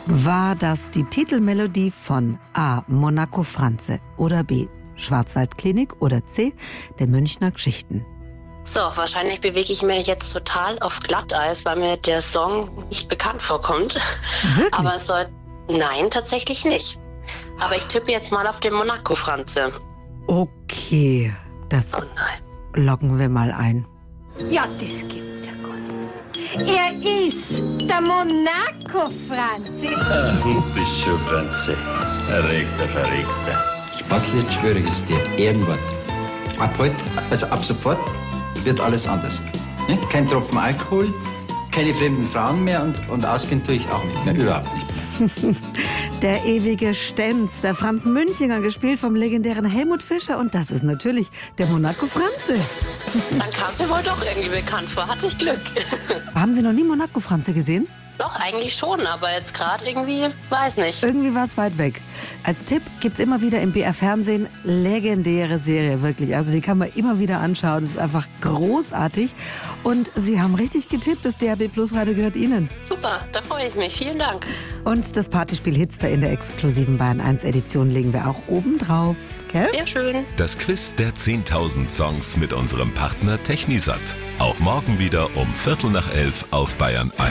War das die Titelmelodie von A. Monaco Franze oder B. Schwarzwaldklinik oder C. der Münchner Geschichten? So, wahrscheinlich bewege ich mich jetzt total auf Glatteis, weil mir der Song nicht bekannt vorkommt. Wirklich? Aber es soll... Nein, tatsächlich nicht. Aber ich tippe jetzt mal auf den Monaco Franze. Okay, das Oh nein. loggen wir mal ein. Ja, das gibt's ja gar nicht. Er ist der Monaco-Franzi. Du bist schon Franze. Verregter. Was wird schwieriges dir? Ehrenwort. Ab heute, also ab sofort, wird alles anders. Ne? Kein Tropfen Alkohol, keine fremden Frauen mehr und ausgehen tue ich auch nicht mehr, überhaupt nicht mehr. Der ewige Stenz, der Franz Münchinger, gespielt vom legendären Helmut Fischer. Und das ist natürlich der Monaco Franze. Dann kam mir wohl doch irgendwie bekannt vor. Hatte ich Glück. Haben Sie noch nie Monaco Franze gesehen? Doch, eigentlich schon, aber jetzt gerade irgendwie, weiß nicht. Irgendwie war es weit weg. Als Tipp gibt's immer wieder im BR-Fernsehen legendäre Serie, wirklich. Also die kann man immer wieder anschauen. Das ist einfach großartig. Und Sie haben richtig getippt, das DAB Plus Radio gehört Ihnen. Super, da freue ich mich. Vielen Dank. Und das Partyspiel Hitster in der exklusiven Bayern 1 Edition legen wir auch oben drauf. Gell? Sehr schön. Das Quiz der 10.000 Songs mit unserem Partner Technisat. Auch morgen wieder um 11:15 auf Bayern 1.